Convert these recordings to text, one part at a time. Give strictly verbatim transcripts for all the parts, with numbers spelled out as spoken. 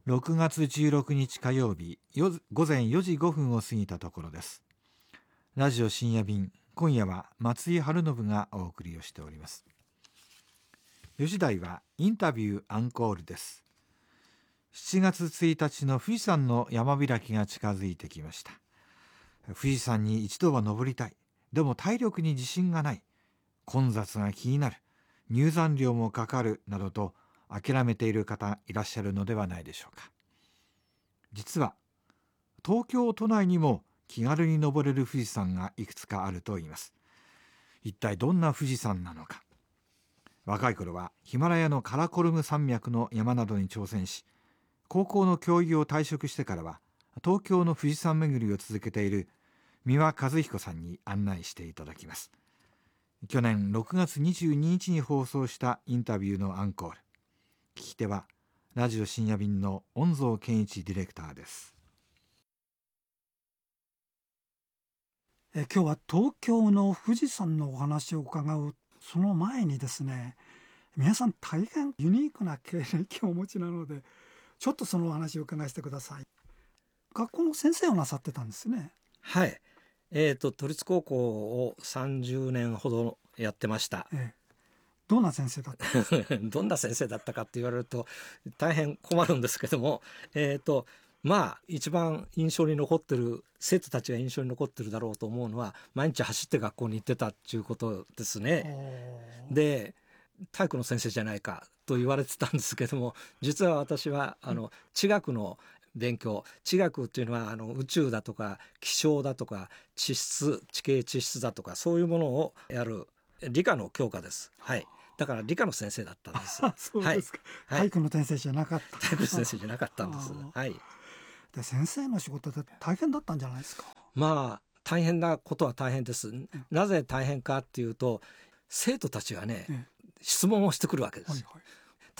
ろくがつじゅうろくにち火曜日午前よじごふんを過ぎたところです。ラジオ深夜便、今夜は松井春信がお送りをしております。よじ台はインタビューアンコールです。しちがつついたちの富士山の山開きが近づいてきました。富士山に一度は登りたい、でも体力に自信がない、混雑が気になる、入山料もかかるなどと諦めている方いらっしゃるのではないでしょうか。実は東京都内にも気軽に登れる富士山がいくつかあるといいます。一体どんな富士山なのか。若い頃はヒマラヤのカラコルム山脈の山などに挑戦し、高校の教諭を退職してからは東京の富士山巡りを続けている三輪和彦さんに案内していただきます。去年ろくがつにじゅうににちに放送したインタビューのアンコール。聞き手はラジオ深夜便の恩蔵健一ディレクターです。 え今日は東京の富士山のお話を伺うその前にですね、皆さん大変ユニークな経歴をお持ちなので、ちょっとそのお話を伺わせてください。学校の先生をなさってたんですね。 はい、えーと、都立高校をさんじゅうねんほどやってました。 ええ、どんな先生だったどんな先生だったかって言われると大変困るんですけども、えーとまあ一番印象に残ってる、生徒たちが印象に残ってるだろうと思うのは、毎日走って学校に行ってたっていうことですね。で、体育の先生じゃないかと言われてたんですけども、実は私はあの地学の勉強、地学っていうのはあの宇宙だとか気象だとか地質、地形地質だとかそういうものをやる理科の教科です。はい。だから理科の先生だったんです。 そうですか、はい、体育の先生じゃなかった。 体育の先生じゃなかったんです。はい。 で、先生の仕事って大変だったんじゃないですか。 まあ大変なことは大変です。なぜ大変かっていうと、生徒たちがね、ええ、質問をしてくるわけです。はいはい、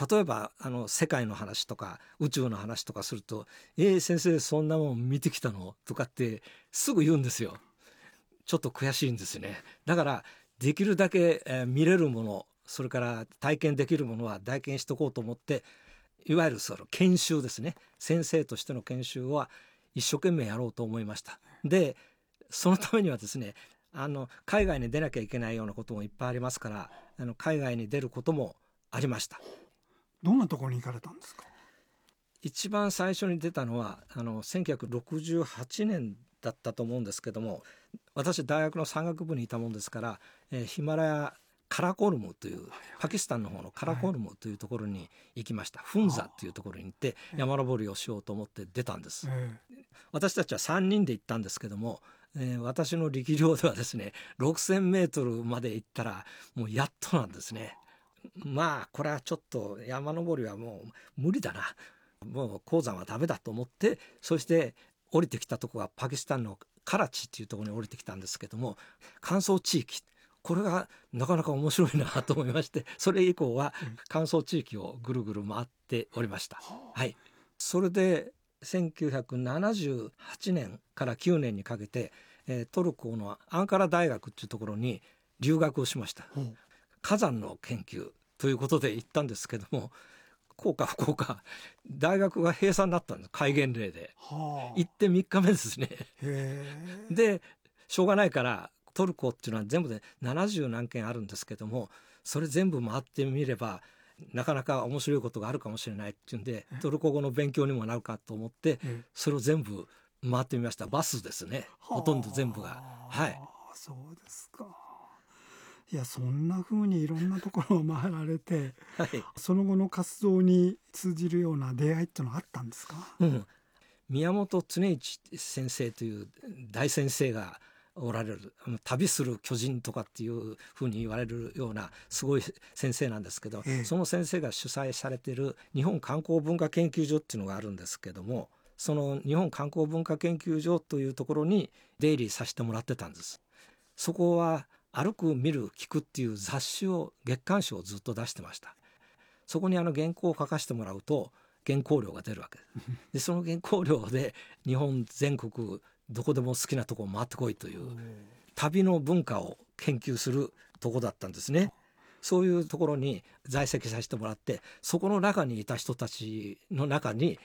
例えばあの世界の話とか宇宙の話とかすると、えー、先生そんなもん見てきたのとかってすぐ言うんですよ。ちょっと悔しいんですね。だからできるだけ、えー、見れるもの、それから体験できるものは体験しとこうと思って、いわゆるその研修ですね、先生としての研修は一生懸命やろうと思いました。で、そのためにはですね、あの海外に出なきゃいけないようなこともいっぱいありますから、あの海外に出ることもありました。 どんなところに行かれたんですか。 一番最初に出たのはあのせんきゅうひゃくろくじゅうはちねんだったと思うんですけども、私大学の山岳部にいたもんですから、えー、ヒマラヤカラコルムというパキスタンの方のカラコルムというところに行きました。フンザというところに行って山登りをしようと思って出たんです。私たちはさんにんで行ったんですけども、えー、私の力量ではですね、ろくせんメートルまで行ったらもうやっとなんですね。まあこれはちょっと山登りはもう無理だな、もう鉱山はダメだと思って、そして降りてきたところはパキスタンのカラチっていうところに降りてきたんですけども、乾燥地域、これがなかなか面白いなと思いまして、それ以降は乾燥地域をぐるぐる回っておりました。はい。それでせんきゅうひゃくななじゅうはちねんからきゅうねんにかけて、えー、トルコのアンカラ大学っていうところに留学をしました。火山の研究ということで行ったんですけども、こうか不幸か大学が閉鎖になったんです。戒厳令で、はあ、行ってみっかめですね。へでしょうがないからトルコっていうのは全部でななじゅうなんけんあるんですけども、それ全部回ってみればなかなか面白いことがあるかもしれないっていうんで、トルコ語の勉強にもなるかと思ってそれを全部回ってみました。バスですね、ほとんど全部が。はい。 そうですか。いや、そんな風にいろんなところを回られて、はい、その後の活動に通じるような出会いっていうのはあったんですか。 うん、宮本恒一先生という大先生がおられる、旅する巨人とかっていうふうに言われるようなすごい先生なんですけど、ええ、その先生が主催されている日本観光文化研究所っていうのがあるんですけども、その日本観光文化研究所というところに出入りさせてもらってたんです。そこは歩く見る聞くっていう雑誌を、月刊誌をずっと出してました。そこにあの原稿を書かせてもらうと原稿料が出るわけで、その原稿料で日本全国どこでも好きなところ回ってこいという旅の文化を研究するとこだったんですね。そういうところに在籍させてもらって、そこの中にいた人たちの中に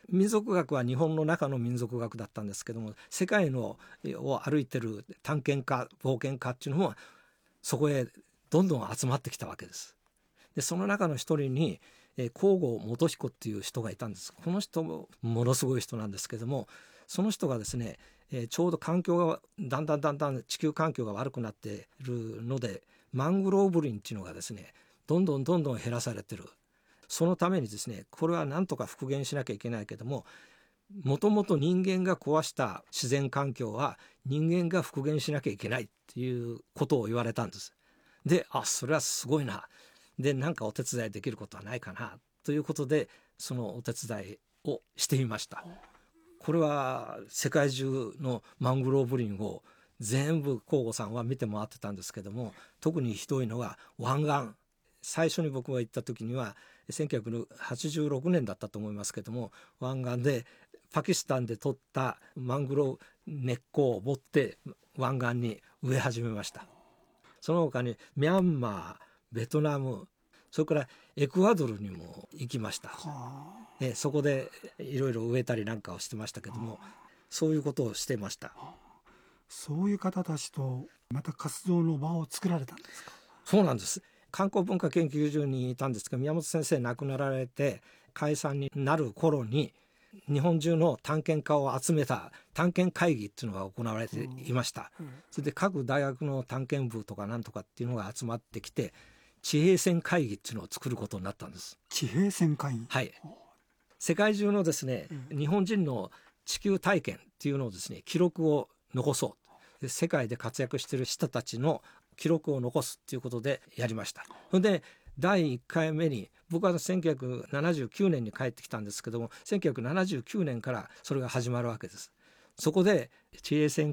民族学は日本の中の民族学だったんですけども、世界のを歩いてる探検家冒険家っていうのもそこへどんどん集まってきたわけです。でその中の一人に皇后元彦っていう人がいたんです。この人もものすごい人なんですけども、その人がですね、えー、ちょうど環境がだんだんだんだん地球環境が悪くなっているので、マングローブ林っていうのがですねどんどんどんどん減らされてる。そのためにですね、これはなんとか復元しなきゃいけないけども、もともと人間が壊した自然環境は人間が復元しなきゃいけないっていうことを言われたんです。で、あ、それはすごいな。で、なんかお手伝いできることはないかなということで、そのお手伝いをしてみました。これは世界中のマングローブ林を全部皇后さんは見て回ってたんですけども、特にひどいのが湾岸。最初に僕が行った時にはせんきゅうひゃくはちじゅうろくねんだったと思いますけども、湾岸でパキスタンで取ったマングロー根っこを持って湾岸に植え始めました。その他にミャンマー、ベトナム、それからエクアドルにも行きました。でそこでいろいろ植えたりなんかをしてましたけども、そういうことをしてました。 そういう方たちとまた活動の場を作られたんですか？ そうなんです。観光文化研究所にいたんですが、宮本先生亡くなられて解散になる頃に日本中の探検家を集めた探検会議っていうのが行われていました。それで各大学の探検部とかなんとかっていうのが集まってきて、地平線会議っていうのを作ることになったんです。 地平線会議。 はい。世界中のですね、うん、日本人の地球体験っていうのをですね、記録を残そう。で世界で活躍している人たちの記録を残すっていうことでやりました。それでだいいっかいめに、僕はせんきゅうひゃくななじゅうきゅうねんに帰ってきたんですけども、せんきゅうひゃくななじゅうきゅうねんからそれが始まるわけです。そこで地平線